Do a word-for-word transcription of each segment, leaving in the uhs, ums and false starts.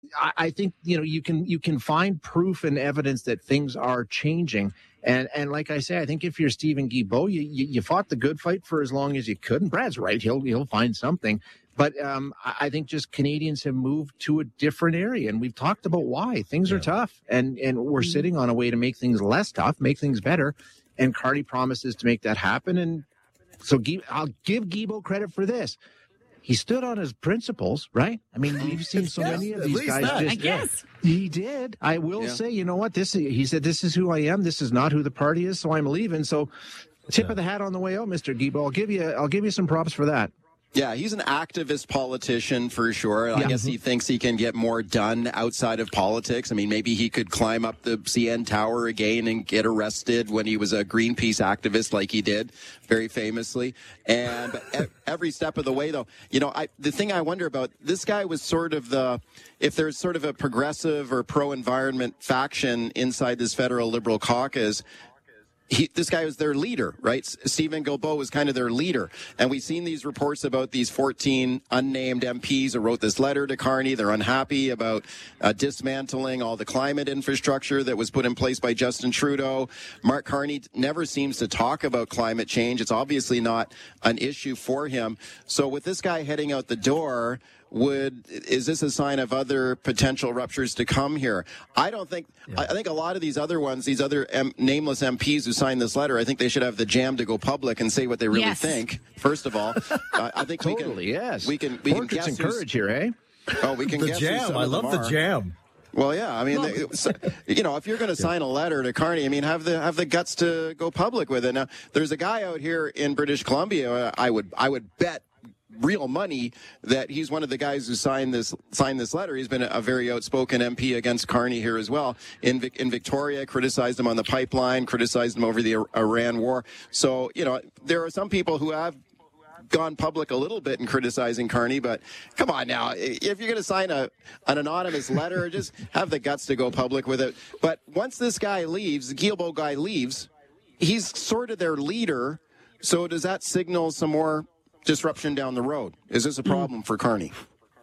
I, I think, you know, you can you can find proof and evidence that things are changing. And and like I say, I think if you're Stephen Guilbeault, you, you, you fought the good fight for as long as you could. And Brad's right. He'll, he'll find something. But um, I think just Canadians have moved to a different area, and we've talked about why. Things yeah. are tough, and, and we're mm-hmm. sitting on a way to make things less tough, make things better, and Carney promises to make that happen. And so Guy, I'll give Guilbeault credit for this. He stood on his principles, right? I mean, we've seen so yes, many of these guys. That. Just, I guess. He did. I will yeah. say, you know what? This He said, this is who I am. This is not who the party is, so I'm leaving. So tip yeah. of the hat on the way out, Mister Guilbeault. I'll give you, I'll give you some props for that. Yeah, he's an activist politician for sure. I yeah. guess he thinks he can get more done outside of politics. I mean, maybe he could climb up the C N Tower again and get arrested when he was a Greenpeace activist like he did very famously. And but every step of the way, though, you know, I, the thing I wonder about, this guy was sort of the, if there's sort of a progressive or pro-environment faction inside this federal Liberal caucus, He, this guy was their leader, right? Stephen Guilbeault was kind of their leader. And we've seen these reports about these fourteen unnamed M Ps who wrote this letter to Carney. They're unhappy about uh, dismantling all the climate infrastructure that was put in place by Justin Trudeau. Mark Carney never seems to talk about climate change. It's obviously not an issue for him. So with this guy heading out the door, Would is this a sign of other potential ruptures to come here? I don't think. Yeah. I think a lot of these other ones, these other M, nameless M Ps who signed this letter, I think they should have the jam to go public and say what they really yes. think. First of all, uh, I think totally we can. Yes, we can. We Portraits can guess and courage here, eh? Oh, we can the guess jam. I love the are. jam. Well, yeah. I mean, no. they, so, you know, if you're going to sign a letter to Carney, I mean, have the have the guts to go public with it. Now, there's a guy out here in British Columbia. I would I would bet real money that he's one of the guys who signed this signed this letter. He's been a, a very outspoken M P against Carney here as well. In in Victoria, criticized him on the pipeline, criticized him over the Iran war. So, you know, there are some people who have gone public a little bit in criticizing Carney, but come on now, if you're going to sign a an anonymous letter, just have the guts to go public with it. But once this guy leaves, the Guilbeault guy leaves, he's sort of their leader. So does that signal some more disruption down the road? Is this a problem for Carney?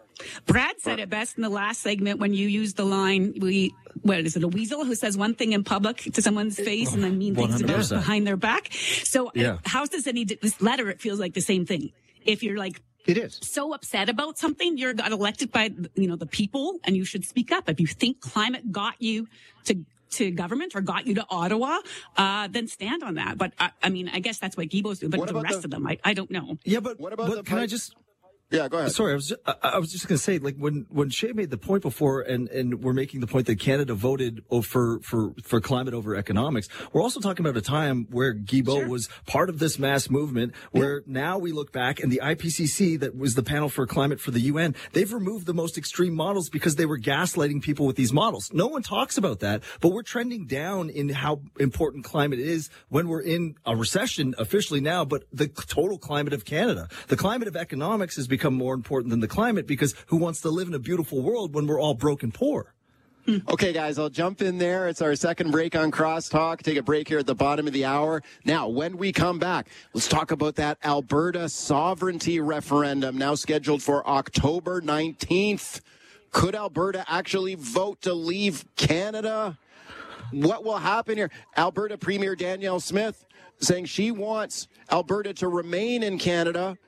Brad said it best in the last segment when you used the line, we, what is it, a weasel who says one thing in public to someone's face and then mean things about behind their back. So yeah. uh, how does any, this letter, it feels like the same thing. If you're like, it is so upset about something, you're got elected by, you know, the people, and you should speak up. If you think climate got you to to government or got you to Ottawa, uh, then stand on that. But I, I mean, I guess that's what Guilbeault's doing. But what the rest the, of them, I, I don't know. Yeah, but what about but the can pipe? I just? Yeah, go ahead. Sorry, I was just, I, I was just going to say, like when when Shay made the point before, and and we're making the point that Canada voted for for for climate over economics. We're also talking about a time where Guilbeault sure. was part of this mass movement. Where yeah. now we look back, and the I P C C, that was the panel for climate for the U N, they've removed the most extreme models because they were gaslighting people with these models. No one talks about that, but we're trending down in how important climate is when we're in a recession officially now. But the total climate of Canada, the climate of economics, has become more important than the climate, because who wants to live in a beautiful world when we're all broke and poor? Okay, guys, I'll jump in there. It's our second break on Crosstalk. Take a break here at the bottom of the hour. Now, when we come back, let's talk about that Alberta sovereignty referendum now scheduled for October nineteenth. Could Alberta actually vote to leave Canada? What will happen here? Alberta Premier Danielle Smith saying she wants Alberta to remain in Canada.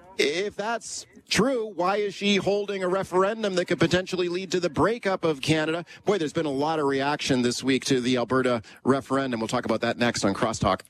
If that's true, why is she holding a referendum that could potentially lead to the breakup of Canada? Boy, there's been a lot of reaction this week to the Alberta referendum. We'll talk about that next on Crosstalk.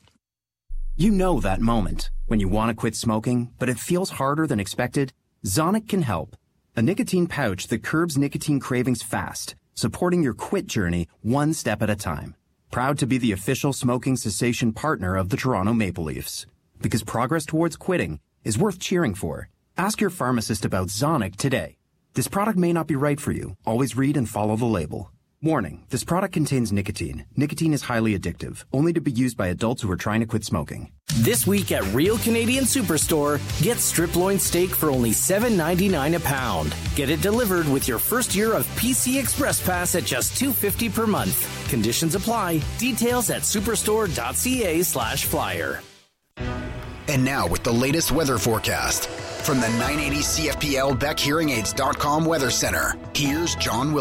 You know that moment when you want to quit smoking, but it feels harder than expected? Zonic can help. A nicotine pouch that curbs nicotine cravings fast, supporting your quit journey one step at a time. Proud to be the official smoking cessation partner of the Toronto Maple Leafs. Because progress towards quitting is worth cheering for. Ask your pharmacist about Zonic today. This product may not be right for you. Always read and follow the label. Warning, this product contains nicotine. Nicotine is highly addictive, only to be used by adults who are trying to quit smoking. This week at Real Canadian Superstore, get strip loin steak for only seven ninety-nine a pound. Get it delivered with your first year of P C Express Pass at just two fifty per month. Conditions apply. Details at superstore.ca slash flyer. And now with the latest weather forecast. From the nine eighty C F P L Beck Hearing Aids dot com Weather Center, here's John Wilson.